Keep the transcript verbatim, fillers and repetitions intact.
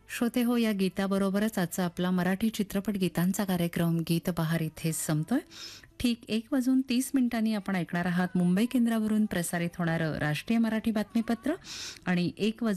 श्रोते हो, या गीताबरोबरच आजचा आपला मराठी चित्रपट गीतांचा कार्यक्रम गीत बहार इथेच संपतोय. ठीक एक वाजून तीस मिनिटांनी आपण ऐकणार आहात मुंबई केंद्रावरून प्रसारित होणारं राष्ट्रीय मराठी बातमीपत्र आणि एक